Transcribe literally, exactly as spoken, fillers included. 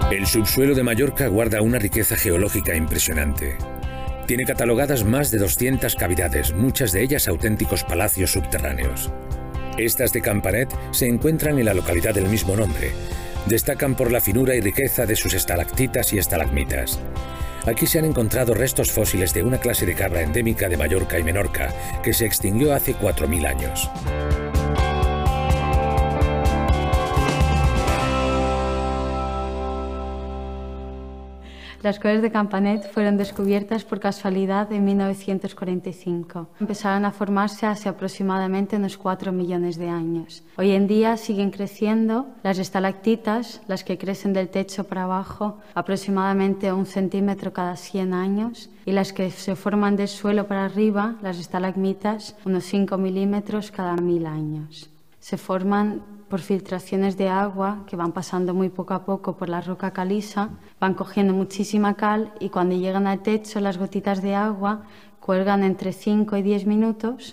El subsuelo de Mallorca guarda una riqueza geológica impresionante. Tiene catalogadas más de doscientas cavidades, muchas de ellas auténticos palacios subterráneos. Estas de Campanet se encuentran en la localidad del mismo nombre. Destacan por la finura y riqueza de sus estalactitas y estalagmitas. Aquí se han encontrado restos fósiles de una clase de cabra endémica de Mallorca y Menorca, que se extinguió hace cuatro mil años. Las cuevas de Campanet fueron descubiertas por casualidad en mil novecientos cuarenta y cinco. Empezaron a formarse hace aproximadamente unos cuatro millones de años. Hoy en día siguen creciendo las estalactitas, las que crecen del techo para abajo, aproximadamente un centímetro cada cien años, y las que se forman del suelo para arriba, las estalagmitas, unos cinco milímetros cada mil años. Se forman por filtraciones de agua que van pasando muy poco a poco por la roca caliza, van cogiendo muchísima cal y cuando llegan al techo las gotitas de agua cuelgan entre cinco y diez minutos